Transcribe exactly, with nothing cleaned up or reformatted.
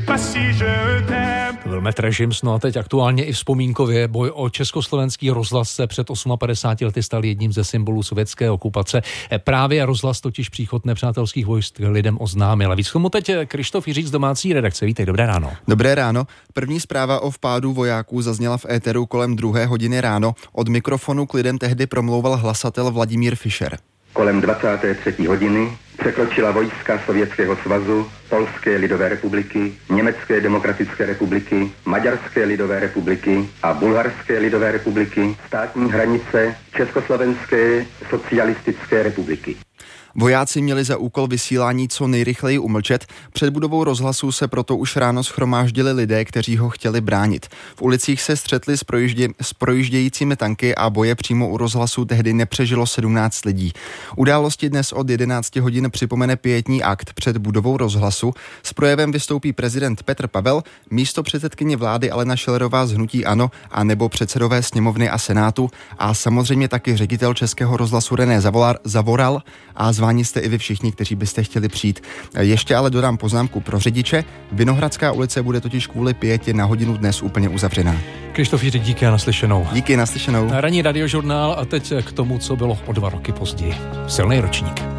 To byl Metr Žims, no a teď aktuálně i vzpomínkově boj o československý rozhlas se před padesáti osmi lety stal jedním ze symbolů sovětské okupace. Právě rozhlas totiž příchod nepřátelských vojsk lidem oznámil. A víc k tomu teď Krištof Jiřík z domácí redakce. Vítek, dobré ráno. Dobré ráno. První zpráva o vpádu vojáků zazněla v éteru kolem druhé hodiny ráno. Od mikrofonu k lidem tehdy promlouval hlasatel Vladimír Fischer. Kolem dvacáté třetí hodiny překročila vojska Sovětského svazu, Polské lidové republiky, Německé demokratické republiky, Maďarské lidové republiky a Bulharské lidové republiky státní hranice Československé socialistické republiky. Vojáci měli za úkol vysílání co nejrychleji umlčet. Před budovou rozhlasu se proto už ráno shromáždili lidé, kteří ho chtěli bránit. V ulicích se střetli s, projíždě, s projíždějícími tanky a boje přímo u rozhlasu tehdy nepřežilo sedmnáct lidí. Události dnes od jedenácti hodin připomene pietní akt před budovou rozhlasu. S projevem vystoupí prezident Petr Pavel, místopředsedkyně vlády Alena Schillerová z hnutí ANO a nebo předsedové sněmovny a senátu a samozřejmě taky ředitel Českého rozhlasu René Zavoral a zváni jste i vy všichni, kteří byste chtěli přijít. Ještě ale dodám poznámku pro řidiče. Vinohradská ulice bude totiž kvůli pěti na hodinu dnes úplně uzavřená. Krištof Jiřík, díky a naslyšenou. Díky, naslyšenou. Ranní radiožurnál a teď k tomu, co bylo o dva roky později. Silný ročník.